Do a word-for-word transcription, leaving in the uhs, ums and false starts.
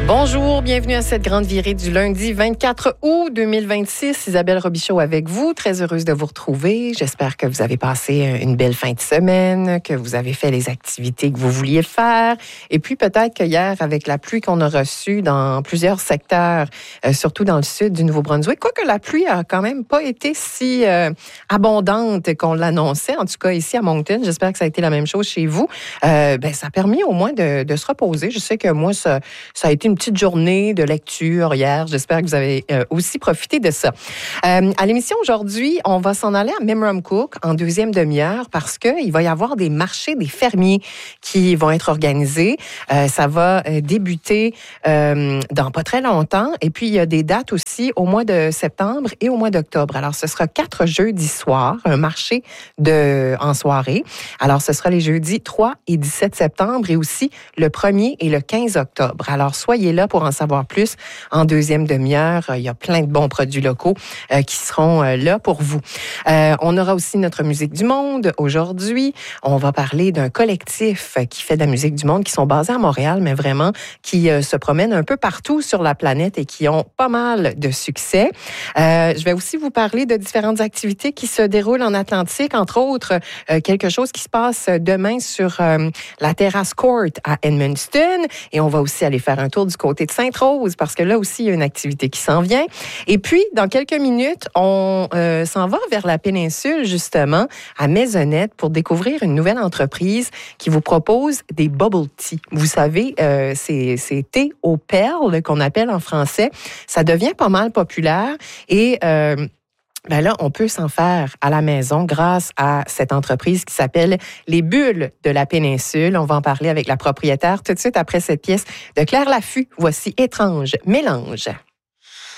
Bonjour, bienvenue à cette grande virée du lundi vingt-quatre août deux mille vingt-six. Isabelle Robichaud avec vous, très heureuse de vous retrouver. J'espère que vous avez passé une belle fin de semaine, que vous avez fait les activités que vous vouliez faire. Et puis peut-être que hier, avec la pluie qu'on a reçue dans plusieurs secteurs, euh, surtout dans le sud du Nouveau-Brunswick, quoique la pluie a quand même pas été si euh, abondante qu'on l'annonçait, en tout cas ici à Moncton. J'espère que ça a été la même chose chez vous. Euh, ben, ça a permis au moins de, de se reposer. Je sais que moi, ça, ça a été une petite journée de lecture hier. J'espère que vous avez euh, aussi profité de ça. Euh, à l'émission aujourd'hui, on va s'en aller à Memramcook en deuxième demi-heure parce qu'il va y avoir des marchés des fermiers qui vont être organisés. Euh, ça va euh, débuter euh, dans pas très longtemps. Et puis, il y a des dates aussi au mois de septembre et au mois d'octobre. Alors, ce sera quatre jeudis soirs, un marché de, en soirée. Alors, ce sera les jeudis trois et dix-sept septembre et aussi le premier et le quinze octobre. Alors, soyez là pour en savoir plus en deuxième demi-heure. Il y a plein de bons produits locaux euh, qui seront euh, là pour vous. Euh, on aura aussi notre musique du monde aujourd'hui. On va parler d'un collectif qui fait de la musique du monde, qui sont basés à Montréal, mais vraiment qui euh, se promènent un peu partout sur la planète et qui ont pas mal de succès. Euh, je vais aussi vous parler de différentes activités qui se déroulent en Atlantique, entre autres euh, quelque chose qui se passe demain sur euh, la terrasse Court à Edmundston. Et on va aussi aller faire un tour du côté de Sainte-Rose, parce que là aussi, il y a une activité qui s'en vient. Et puis, dans quelques minutes, on euh, s'en va vers la péninsule, justement, à Maisonnette, pour découvrir une nouvelle entreprise qui vous propose des bubble tea. Vous savez, euh, c'est, c'est thé aux perles, qu'on appelle en français. Ça devient pas mal populaire et... Euh, Ben là, on peut s'en faire à la maison grâce à cette entreprise qui s'appelle Les Bulles de la Péninsule. On va en parler avec la propriétaire tout de suite après cette pièce de Claire Laffut. Voici Étrange mélange.